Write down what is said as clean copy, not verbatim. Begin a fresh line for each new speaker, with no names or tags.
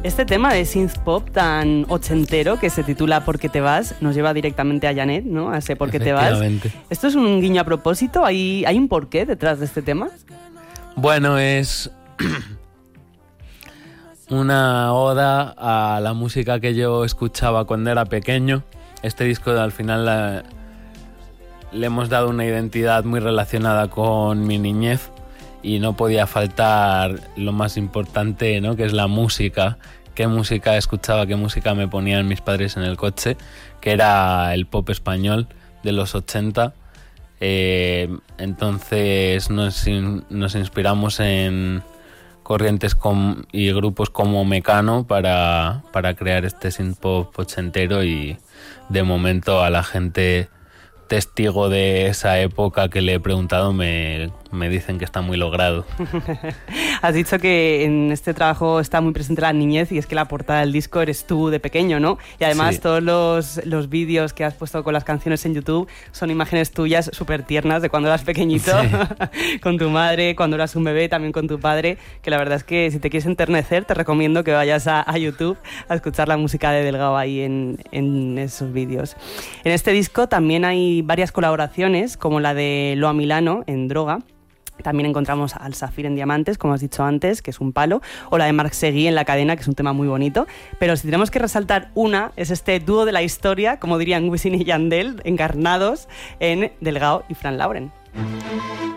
Este tema de synth pop tan ochentero que se titula ¿Por qué te vas? Nos lleva directamente a Janet, ¿no? A ese ¿Por qué te vas? ¿Esto es un guiño a propósito? ¿Hay un porqué detrás de este tema?
Bueno, es una oda a la música que yo escuchaba cuando era pequeño. Este disco al final le hemos dado una identidad muy relacionada con mi niñez y no podía faltar lo más importante, ¿no? Que es la música. Qué música escuchaba, qué música me ponían mis padres en el coche, que era el pop español de los 80. Entonces nos inspiramos en corrientes y grupos como Mecano para crear este synth pop ochentero, y de momento a la gente testigo de esa época que le he preguntado me dicen que está muy logrado.
Has dicho que en este trabajo está muy presente la niñez, y es que la portada del disco eres tú de pequeño, ¿no? Y además sí, todos los vídeos que has puesto con las canciones en YouTube son imágenes tuyas súper tiernas de cuando eras pequeñito, sí. Con tu madre, cuando eras un bebé, también con tu padre, que la verdad es que si te quieres enternecer te recomiendo que vayas a YouTube a escuchar la música de Delgado ahí en esos vídeos. En este disco también hay varias colaboraciones, como la de Loa Milano en Droga. También encontramos al Safir en Diamantes, como has dicho antes, que es un palo, o la de Marc Seguí en La Cadena, que es un tema muy bonito. Pero si tenemos que resaltar una, es este dúo de la historia, como dirían Wisin y Yandel, encarnados en Delgado y Fran Lauren.